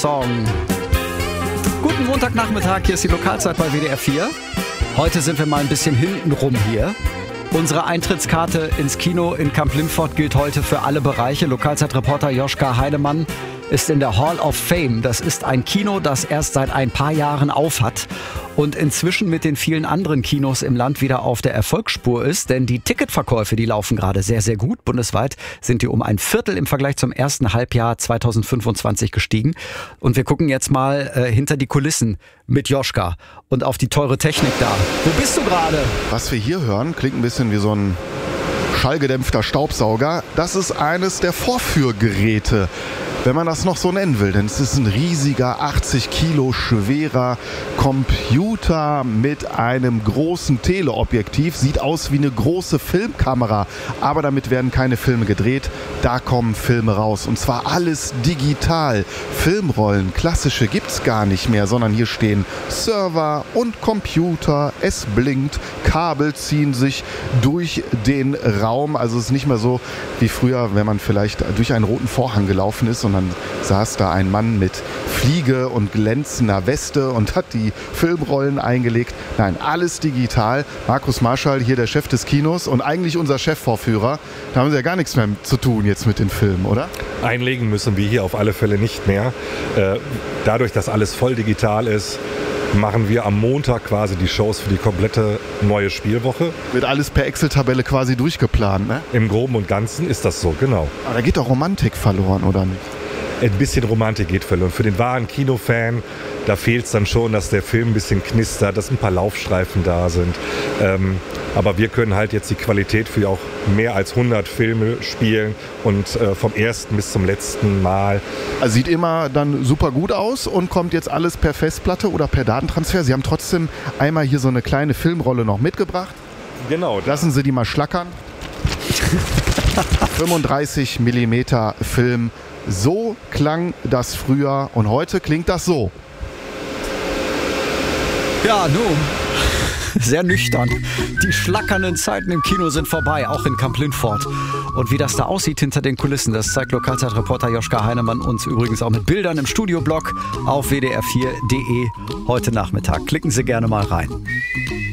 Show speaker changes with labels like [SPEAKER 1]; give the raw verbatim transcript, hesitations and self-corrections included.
[SPEAKER 1] Song. Guten Montagnachmittag, hier ist die Lokalzeit bei W D R vier. Heute sind wir mal ein bisschen hintenrum hier. Unsere Eintrittskarte ins Kino in Kamp-Lintfort gilt heute für alle Bereiche. Lokalzeitreporter Joschka Heinemann ist in der Hall of Fame. Das ist ein Kino, das erst seit ein paar Jahren auf hat und inzwischen mit den vielen anderen Kinos im Land wieder auf der Erfolgsspur ist. Denn die Ticketverkäufe, die laufen gerade sehr, sehr gut. Bundesweit sind die um ein Viertel im Vergleich zum ersten Halbjahr zweitausendfünfundzwanzig gestiegen. Und wir gucken jetzt mal äh, hinter die Kulissen mit Joschka und auf die teure Technik da. Wo bist du gerade?
[SPEAKER 2] Was wir hier hören, klingt ein bisschen wie so ein schallgedämpfter Staubsauger. Das ist eines der Vorführgeräte, wenn man das noch so nennen will. Denn es ist ein riesiger, achtzig Kilo schwerer Computer mit einem großen Teleobjektiv. Sieht aus wie eine große Filmkamera, aber damit werden keine Filme gedreht. Da kommen Filme raus. Und zwar alles digital. Filmrollen, klassische, gibt's gar nicht mehr, sondern hier stehen Server und Computer. Es blinkt, Kabel ziehen sich durch den Raum. Also es ist nicht mehr so wie früher, wenn man vielleicht durch einen roten Vorhang gelaufen ist und dann saß da ein Mann mit Fliege und glänzender Weste und hat die Filmrollen eingelegt. Nein, alles digital. Markus Marschall, hier der Chef des Kinos und eigentlich unser Chefvorführer. Da haben Sie ja gar nichts mehr zu tun jetzt mit den Filmen, oder?
[SPEAKER 3] Einlegen müssen wir hier auf alle Fälle nicht mehr. Äh, dadurch, dass alles voll digital ist, machen wir am Montag quasi die Shows für die komplette neue Spielwoche.
[SPEAKER 2] Wird alles per Excel-Tabelle quasi durchgeplant, ne?
[SPEAKER 3] Im Groben und Ganzen ist das so, genau.
[SPEAKER 2] Aber da geht doch Romantik verloren, oder nicht?
[SPEAKER 3] Ein bisschen Romantik geht verloren. Für den wahren Kinofan, da fehlt es dann schon, dass der Film ein bisschen knistert, dass ein paar Laufstreifen da sind. Ähm, aber wir können halt jetzt die Qualität für auch mehr als hundert Filme spielen und äh, vom ersten bis zum letzten Mal.
[SPEAKER 2] Also sieht immer dann super gut aus und kommt jetzt alles per Festplatte oder per Datentransfer. Sie haben trotzdem einmal hier so eine kleine Filmrolle noch mitgebracht.
[SPEAKER 3] Genau.
[SPEAKER 2] Lassen Sie die mal schlackern. fünfunddreißig Millimeter Film. So klang das früher und heute klingt das so.
[SPEAKER 1] Ja, nun, sehr nüchtern. Die schlackernden Zeiten im Kino sind vorbei, auch in Kamp-Lintfort. Und wie das da aussieht hinter den Kulissen, das zeigt Lokalzeitreporter Joschka Heinemann uns übrigens auch mit Bildern im Studioblog auf w d r vier punkt d e heute Nachmittag. Klicken Sie gerne mal rein.